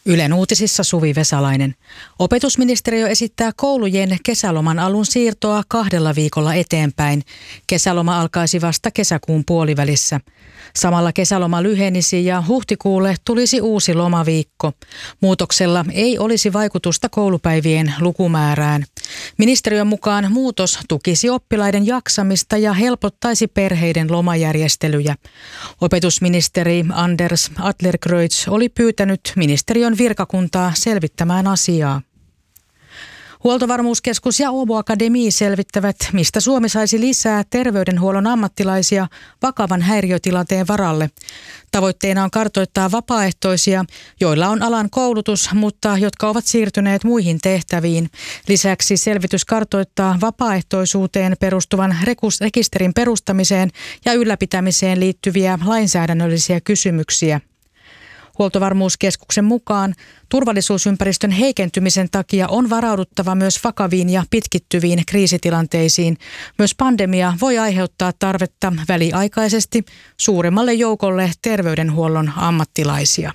Ylen uutisissa Suvi Vesalainen. Opetusministeriö esittää koulujen kesäloman alun siirtoa 2 viikolla eteenpäin. Kesäloma alkaisi vasta kesäkuun puolivälissä. Samalla kesäloma lyhenisi ja huhtikuulle tulisi uusi lomaviikko. Muutoksella ei olisi vaikutusta koulupäivien lukumäärään. Ministeriön mukaan muutos tukisi oppilaiden jaksamista ja helpottaisi perheiden lomajärjestelyjä. Opetusministeri Anders Adlercreutz oli pyytänyt ministeriön virkakuntaa selvittämään asiaa. Huoltovarmuuskeskus ja Åbo Akademi selvittävät, mistä Suomi saisi lisää terveydenhuollon ammattilaisia vakavan häiriötilanteen varalle. Tavoitteena on kartoittaa vapaaehtoisia, joilla on alan koulutus, mutta jotka ovat siirtyneet muihin tehtäviin. Lisäksi selvitys kartoittaa vapaaehtoisuuteen perustuvan rekisterin perustamiseen ja ylläpitämiseen liittyviä lainsäädännöllisiä kysymyksiä. Huoltovarmuuskeskuksen mukaan turvallisuusympäristön heikentymisen takia on varauduttava myös vakaviin ja pitkittyviin kriisitilanteisiin. Myös pandemia voi aiheuttaa tarvetta väliaikaisesti suuremmalle joukolle terveydenhuollon ammattilaisia.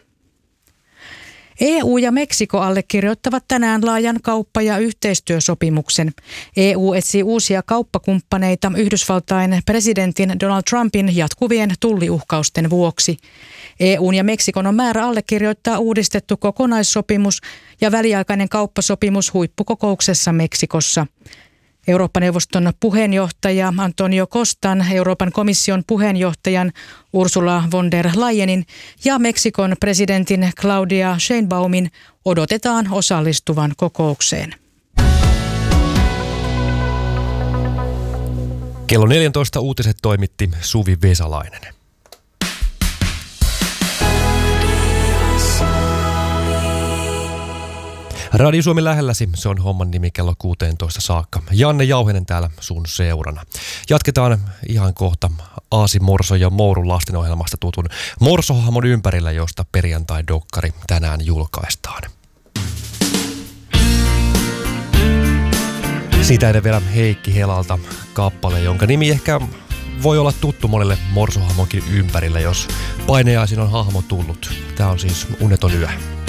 EU ja Meksiko allekirjoittavat tänään laajan kauppa- ja yhteistyösopimuksen. EU etsii uusia kauppakumppaneita Yhdysvaltain presidentin Donald Trumpin jatkuvien tulliuhkausten vuoksi. EUn ja Meksikon on määrä allekirjoittaa uudistettu kokonaissopimus ja väliaikainen kauppasopimus huippukokouksessa Meksikossa. Eurooppa-neuvoston puheenjohtaja Antonio Costan, Euroopan komission puheenjohtajan Ursula von der Leyenin ja Meksikon presidentin Claudia Sheinbaumin odotetaan osallistuvan kokoukseen. Kello 14 uutiset toimitti Suvi Vesalainen. Radio Suomi lähelläsi, se on homman nimi kello 16 saakka. Janne Jauhinen täällä sun seurana. Jatketaan ihan kohta Aasi Morso ja Mourun lastenohjelmasta tutun Morso-hahmon ympärillä, josta perjantai-dokkari tänään julkaistaan. Siitä ennen vielä Heikki Helalta kappale, jonka nimi ehkä voi olla tuttu monelle Morso-hahmonkin ympärillä, jos painajaisin on hahmo tullut. Tää on siis Uneton yö.